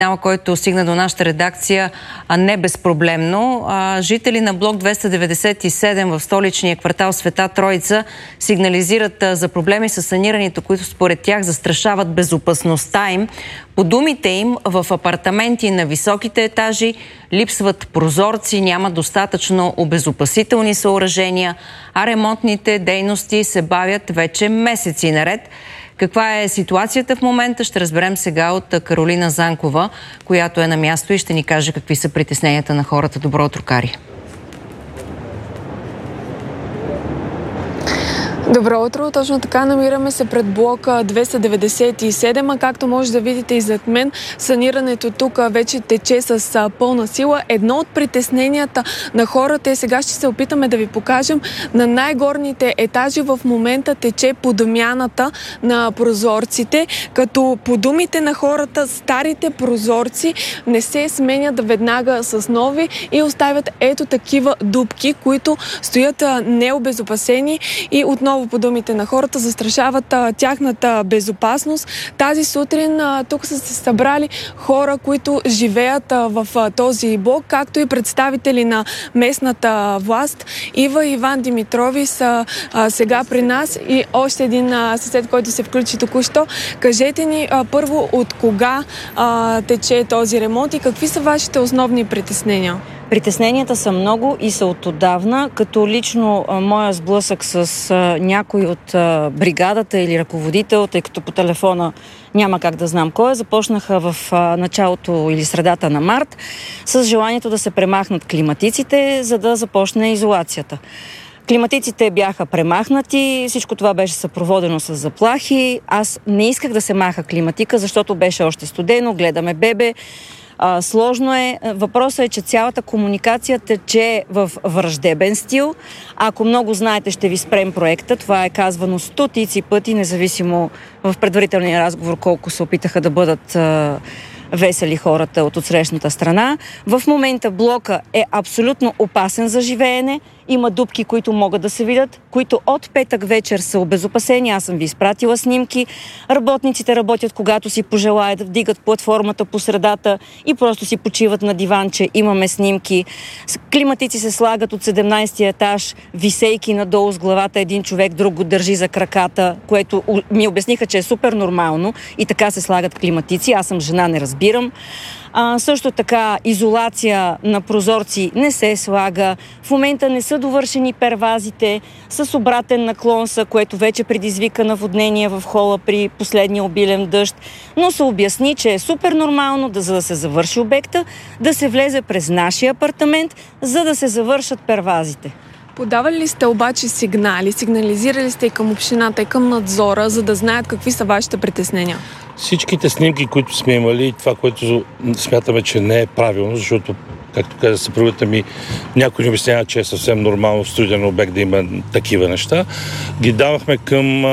който стигна до нашата редакция не безпроблемно. Жители на блок 297 в столичния квартал Света Троица сигнализират за проблеми с санирането, които според тях застрашават безопасността им. По думите им, в апартаменти на високите етажи липсват прозорци, няма достатъчно обезопасителни съоръжения, а ремонтните дейности се бавят вече месеци наред. Каква е ситуацията в момента, ще разберем сега от Каролина Занкова, която е на място и ще ни каже какви са притесненията на хората. Добро утро, Кари! Добро утро! Точно така, намираме се пред блок 297, а както може да видите и зад мен, санирането тук вече тече с пълна сила. Едно от притесненията на хората е, сега ще се опитаме да ви покажем, на най-горните етажи в момента тече подмяната на прозорците, като по думите на хората старите прозорци не се сменят веднага с нови и оставят ето такива дупки, които стоят необезопасени и отново по думите на хората застрашават тяхната безопасност. Тази сутрин тук са се събрали хора, които живеят в този блок, както и представители на местната власт. Ива и Иван Димитрови са сега при нас и още един съсед, който се включи току-що. Кажете ни първо от кога тече този ремонт и какви са вашите основни притеснения? Притесненията са много и са от отдавна, като лично моя сблъсък с някой от бригадата или ръководител, тъй като по телефона няма как да знам кой, започнаха в началото или средата на март с желанието да се премахнат климатиците, за да започне изолацията. Климатиците бяха премахнати, всичко това беше съпроводено с заплахи. Аз не исках да се маха климатика, защото беше още студено, гледаме бебе. Сложно е. Въпросът е, че цялата комуникация тече в враждебен стил. Ако много знаете, ще ви спрем проекта. Това е казвано стотици пъти, независимо в предварителния разговор колко се опитаха да бъдат весели хората от отсрещната страна. В момента блока е абсолютно опасен за живеене. Има дупки, които могат да се видят, които от петък вечер са обезопасени. Аз съм ви изпратила снимки. Работниците работят когато си пожелаят, вдигат платформата по средата и просто си почиват на диванче. Имаме снимки. Климатици се слагат от 17-ти етаж, висейки надолу с главата един човек, друг го държи за краката, което ми обясниха, че е супер нормално и така се слагат климатици. Аз съм жена, не разбирам. Също така изолация на прозорци не се слага. В момента не са довършени первазите с обратен наклон са, което вече предизвика наводнение в хола при последния обилен дъжд. Но се обясни, че е супер нормално, за да се завърши обекта, да се влезе през нашия апартамент, за да се завършат первазите. Подавали ли сте обаче сигнали? Сигнализирали сте и към общината, и към надзора, за да знаят какви са вашите притеснения? Всичките снимки, които сме имали, това, което смятаме, че не е правилно, защото, както каза съпругата ми, някой ни обяснява, че е съвсем нормално в строителен обект да има такива неща, ги давахме към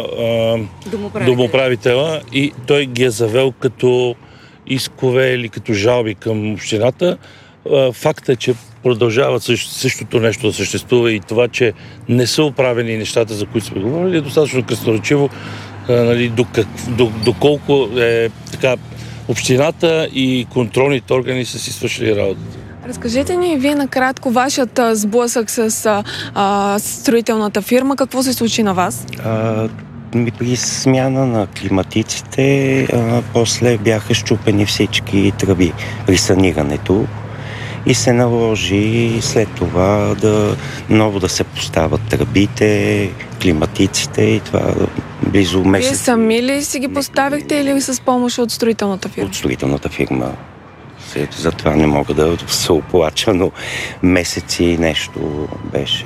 домоуправителя и той ги е завел като искове или като жалби към общината. Факт е, че продължават същото нещо да съществува и това, че не са оправени нещата, за които сме говорили, е достатъчно красноречиво, нали, доколко така, общината и контролните органи са си свършили работата. Разкажете ни вие накратко вашият сблъсък с строителната фирма. Какво се случи на вас? При смяна на климатиците после бяха счупени всички тръби при санирането и се наложи след това ново да се поставят тръбите, климатиците и това близо месец. Вие сами ли си ги поставихте или с помощ от строителната фирма? От строителната фирма. Затова не мога да се оплача, но месеци нещо беше.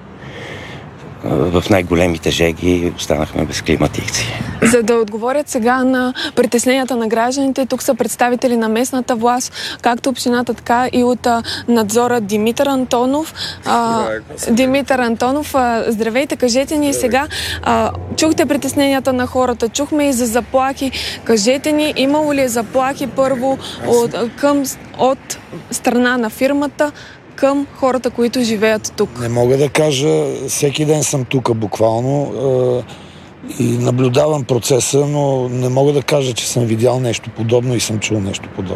В най-големите жеги останахме без климатици. За да отговорят сега на притесненията на гражданите, тук са представители на местната власт, както общината, така и от надзора Димитър Антонов. Димитър Антонов, здравейте, кажете ни сега, чухте притесненията на хората, чухме и за заплахи. Кажете ни, имало ли е заплахи първо от страна на фирмата към хората, които живеят тук? Не мога да кажа, всеки ден съм тук буквално и наблюдавам процеса, но не мога да кажа, че съм видял нещо подобно и съм чул нещо подобно.